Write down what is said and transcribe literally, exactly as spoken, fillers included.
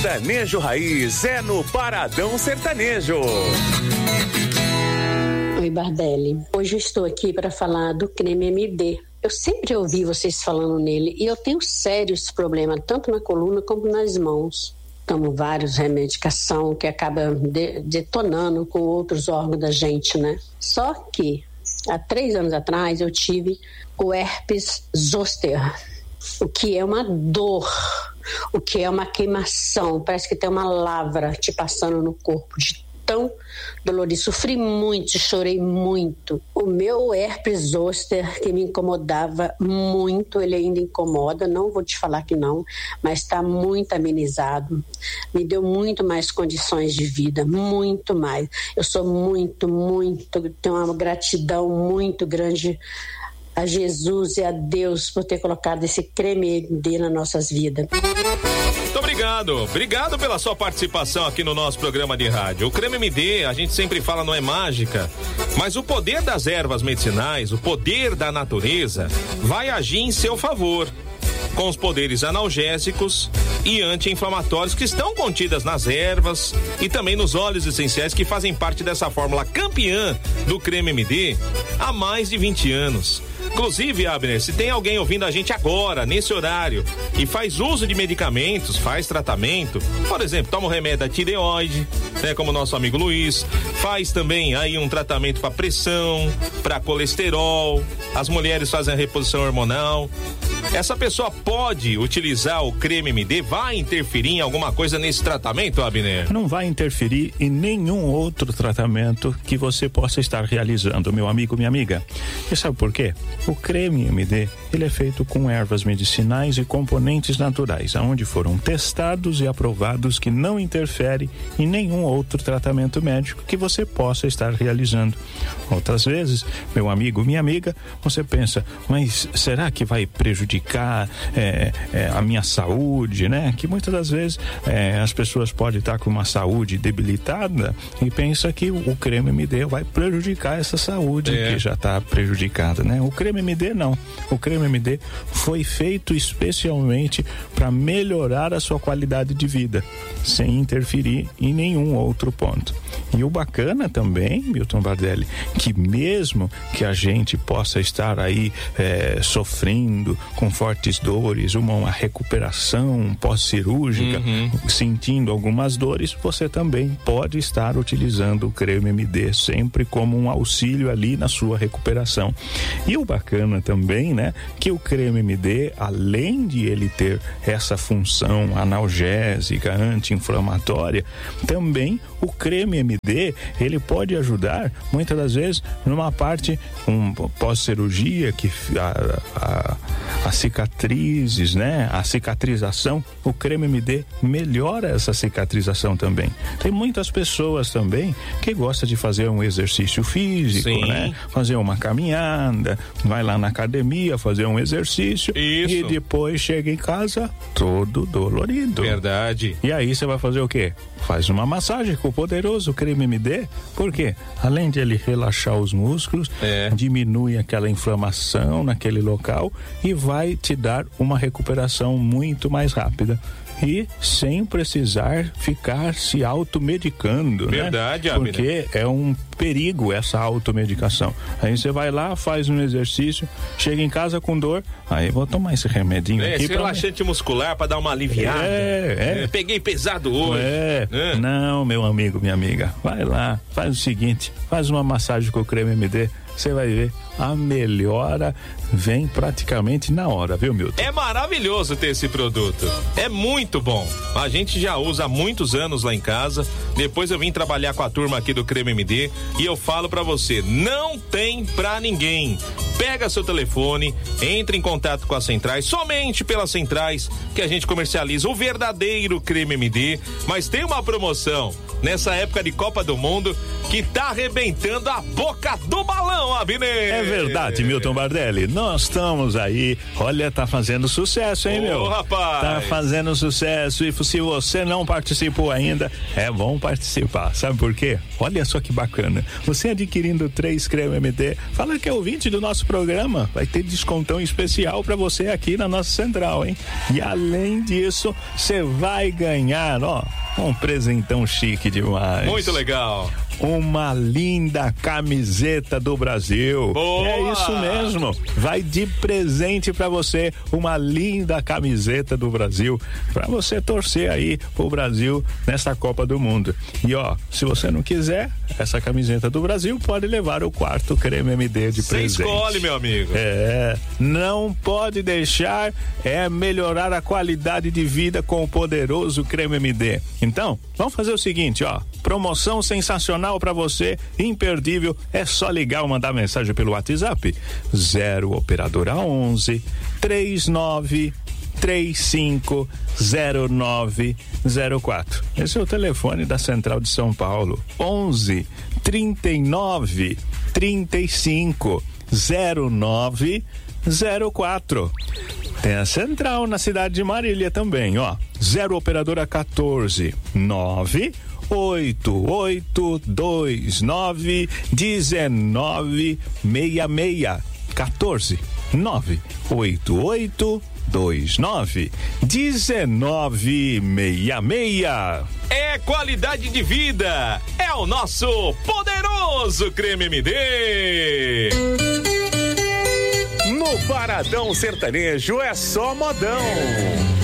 Sertanejo Raiz é no Paradão Sertanejo. Oi, Bardelli. Hoje eu estou aqui para falar do creme M D. Eu sempre ouvi vocês falando nele e eu tenho sérios problemas, tanto na coluna como nas mãos. Tomo vários remedicação que acaba de, detonando com outros órgãos da gente, né? Só que há três anos atrás eu tive o herpes zoster, o que é uma dor, o que é uma queimação, parece que tem uma lavra te passando no corpo, de tão dolorido. Sofri muito, chorei muito. O meu herpes zoster, que me incomodava muito, ele ainda incomoda, não vou te falar que não, mas está muito amenizado. Me deu muito mais condições de vida, muito mais. Eu sou muito, muito, tenho uma gratidão muito grande a Jesus e a Deus por ter colocado esse creme M D nas nossas vidas. Muito obrigado, obrigado pela sua participação aqui no nosso programa de rádio. O creme M D, a gente sempre fala, não é mágica, mas o poder das ervas medicinais, o poder da natureza vai agir em seu favor, com os poderes analgésicos e anti-inflamatórios que estão contidas nas ervas e também nos óleos essenciais que fazem parte dessa fórmula campeã do creme M D há mais de vinte anos. Inclusive, Abner, se tem alguém ouvindo a gente agora, nesse horário, e faz uso de medicamentos, faz tratamento, por exemplo, toma um remédio da tireoide, né, como o nosso amigo Luiz, faz também aí um tratamento para pressão, para colesterol, as mulheres fazem a reposição hormonal. Essa pessoa pode utilizar o creme M D? Vai interferir em alguma coisa nesse tratamento, Abner? Não vai interferir em nenhum outro tratamento que você possa estar realizando, meu amigo, minha amiga. E sabe por quê? O creme M D, ele é feito com ervas medicinais e componentes naturais, onde foram testados e aprovados que não interfere em nenhum outro tratamento médico que você possa estar realizando. Outras vezes, meu amigo, minha amiga, você pensa, mas será que vai prejudicar é, é, a minha saúde, né? Que muitas das vezes é, as pessoas podem estar com uma saúde debilitada e pensa que o creme M D vai prejudicar essa saúde é. que já está prejudicada, né? O creme M D não. O creme M D foi feito especialmente para melhorar a sua qualidade de vida, sem interferir em nenhum outro ponto. E o bacana também, Milton Bardelli, que mesmo que a gente possa estar aí é, sofrendo com fortes dores, uma, uma recuperação pós-cirúrgica, uhum. sentindo algumas dores, você também pode estar utilizando o creme M D sempre como um auxílio ali na sua recuperação. E o bacana também, né, que o creme M D, além de ele ter essa função analgésica, anti-inflamatória, também o creme M D, ele pode ajudar muitas das vezes numa parte um, pós-cirurgia, que a, a, a cicatrizes, né, a cicatrização, o creme M D melhora essa cicatrização também. Tem muitas pessoas também que gostam de fazer um exercício físico, Sim. né, fazer uma caminhada, vai lá na academia fazer um exercício Isso. e depois chega em casa todo dolorido. Verdade. E aí você vai fazer o quê? Faz uma massagem com o poderoso creme M D, porque além de ele relaxar os músculos, é. diminui aquela inflamação naquele local e vai te dar uma recuperação muito mais rápida. E sem precisar ficar se automedicando, Verdade, né? Porque é um perigo essa automedicação. Aí você vai lá, faz um exercício, chega em casa com dor, aí vou tomar esse remedinho é, aqui. Esse relaxante pra... muscular pra dar uma aliviada. É, é. é peguei pesado hoje. É. é. Não, meu amigo, minha amiga, vai lá, faz o seguinte, faz uma massagem com o creme M D, você vai ver, a melhora vem praticamente na hora, viu, Milton? É maravilhoso ter esse produto, é muito bom. A gente já usa há muitos anos lá em casa, depois eu vim trabalhar com a turma aqui do creme M D e eu falo pra você, não tem pra ninguém. Pega seu telefone, entre em contato com as centrais, somente pelas centrais que a gente comercializa o verdadeiro creme M D, mas tem uma promoção nessa época de Copa do Mundo que tá arrebentando a boca do balão, Abner. É verdade, Milton Bardelli, nós estamos aí, olha, tá fazendo sucesso, hein, Ô, meu? rapaz. Tá fazendo sucesso, e se você não participou ainda, é bom participar, sabe por quê? Olha só que bacana, você adquirindo três creme M D, fala que é ouvinte do nosso programa, vai ter descontão especial para você aqui na nossa central, hein? E além disso, você vai ganhar, ó, um presentão chique demais. Muito legal. Uma linda camiseta do Brasil. Boa! É isso mesmo. Vai de presente pra você uma linda camiseta do Brasil pra você torcer aí pro Brasil nessa Copa do Mundo. E ó, se você não quiser essa camiseta do Brasil, pode levar o quarto creme M D de Cê presente. escolhe, meu amigo. É, não pode deixar é melhorar a qualidade de vida com o poderoso creme M D. Então, vamos fazer o seguinte, ó, promoção sensacional para você, imperdível, é só ligar ou mandar mensagem pelo WhatsApp zero operadora onze, três nove três cinco zero nove zero quatro. Esse é o telefone da Central de São Paulo, onze, trinta e nove, trinta e cinco zero nove zero quatro. Tem a Central na cidade de Marília também, ó, zero operadora quatorze, nove oito oito dois nove dezenove seis seis, quatorze, nove oito oito dois nove dezenove seis seis. É qualidade de vida, é o nosso poderoso creme M D. No Paradão Sertanejo é só modão.